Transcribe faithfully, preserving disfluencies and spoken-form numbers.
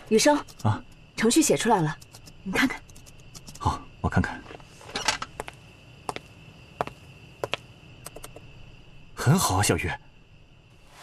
雨生啊， 程序写出来了，你看看。 好，我看看。很好啊，小玉。